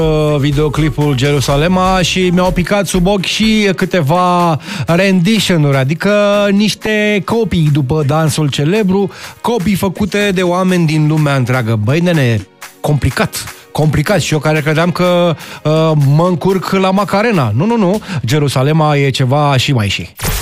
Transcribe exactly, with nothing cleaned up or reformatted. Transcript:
videoclipul Jerusalema și mi-au picat sub ochi și câteva rendition-uri, adică niște copii după dansul celebru, copii făcute de oameni din lumea întreagă. Băi, nene, complicat. Complicat și eu care credeam că uh, mă încurc la Macarena. Nu, nu, nu. Jerusalema e ceva și mai și.